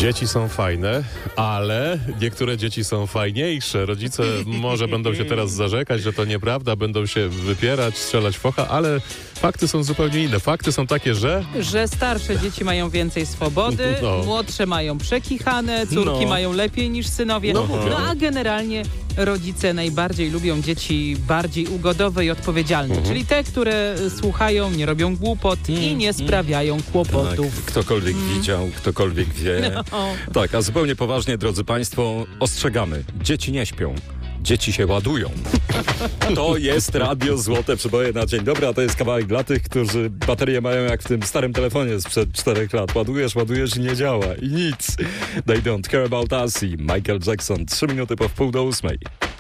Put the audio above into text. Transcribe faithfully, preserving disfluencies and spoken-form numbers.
Dzieci są fajne, ale niektóre dzieci są fajniejsze. Rodzice może będą się teraz zarzekać, że to nieprawda, będą się wypierać, strzelać w focha, ale fakty są zupełnie inne. Fakty są takie, że... Że starsze dzieci mają więcej swobody, No. młodsze mają przekichane, córki No. mają lepiej niż synowie. No, No, mówię. a generalnie rodzice najbardziej lubią dzieci bardziej ugodowe i odpowiedzialne. Mhm. Czyli te, które słuchają, nie robią głupot i nie sprawiają Tak, kłopotów. ktokolwiek widział, ktokolwiek wie. No. Tak, a zupełnie poważnie, drodzy Państwo, ostrzegamy. Dzieci nie śpią. Dzieci się ładują. To jest Radio Złote Przeboje na dzień dobry, a to jest kawałek dla tych, którzy baterie mają jak w tym starym telefonie sprzed czterech lat. Ładujesz, ładujesz i nie działa. I nic. They don't care about us i Michael Jackson. Trzy minuty po wpół do ósmej.